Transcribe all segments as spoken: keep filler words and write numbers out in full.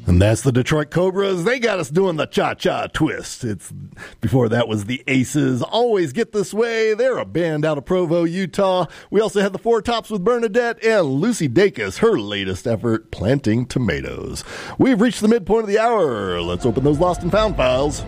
And that's the Detroit Cobras. They got us doing the cha-cha twist. It's before that was the Aces. Always Get This Way. They're a band out of Provo, Utah. We also had the Four Tops with Bernadette and Lucy Dacus, her latest effort, Planting Tomatoes. We've reached the midpoint of the hour. Let's open those lost and found files.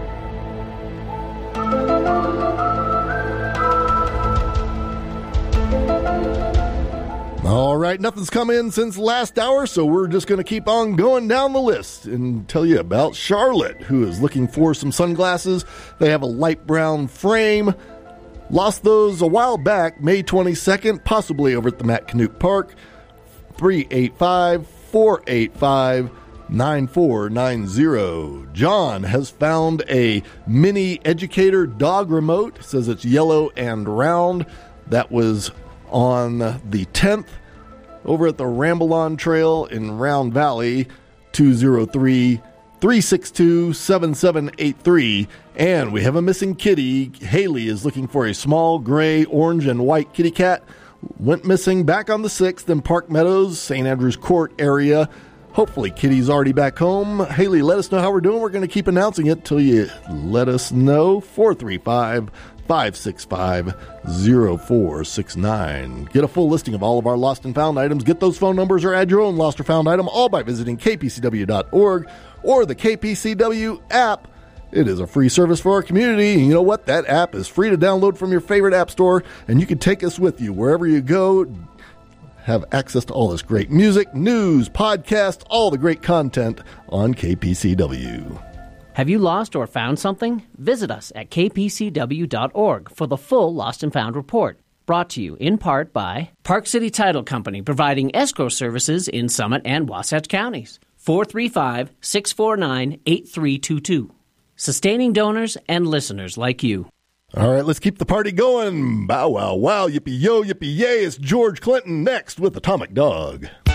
All right, nothing's come in since last hour, so we're just going to keep on going down the list and tell you about Charlotte, who is looking for some sunglasses. They have a light brown frame. Lost those a while back, May twenty-second, possibly over at the Matt Canute Park. three eight five, four eight five, nine four nine zero. John has found a mini educator dog remote. It says it's yellow and round. That was on the tenth over at the Ramble-On Trail in Round Valley. Two oh three, three six two, seven seven eight three. And we have a missing kitty. Haley is looking for a small gray, orange, and white kitty cat. Went missing back on the sixth in Park Meadows, Saint Andrews Court area. Hopefully Kitty's already back home. Haley, let us know how we're doing. We're going to keep announcing it till you let us know. four three five, five six five, zero four six nine. Get a full listing of all of our lost and found items. Get those phone numbers or add your own lost or found item, all by visiting k p c w dot org or the K P C W app. It is a free service for our community. And you know what? That app is free to download from your favorite app store, and you can take us with you wherever you go. Have access to all this great music, news, podcasts, all the great content on K P C W. Have you lost or found something? Visit us at k p c w dot org for the full Lost and Found report. Brought to you in part by Park City Title Company, providing escrow services in Summit and Wasatch counties. four three five, six four nine, eight three two two. Sustaining donors and listeners like you. All right, let's keep the party going. Bow, wow, wow, yippee-yo, yippee-yay. It's George Clinton next with Atomic Dog.